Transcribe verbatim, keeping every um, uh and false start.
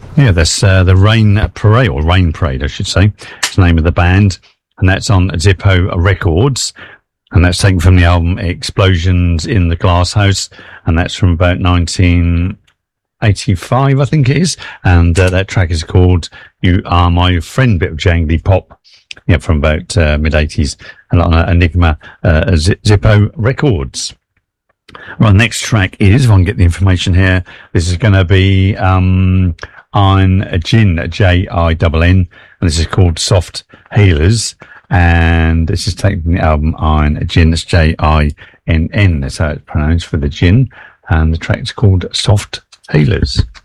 Yeah, that's uh, the Rain Parade, or Rain Parade, I should say. It's the name of the band, and that's on Zippo Records, and that's taken from the album Explosions in the Glass House, and that's from about nineteen eighty-five, I think it is, and uh, that track is called "You Are My Friend," bit of jangly pop, yeah, from about uh, mid eighties, and on uh, Enigma uh, Zippo Records. Right, next track is, if I can get the information here, this is going to be um, Ein Jinn, J I N N, and this is called Soft Healers, and this is taken from the album Ein Jinn, that's J I N N, that's how it's pronounced for the Jinn, and the track is called Soft Healers.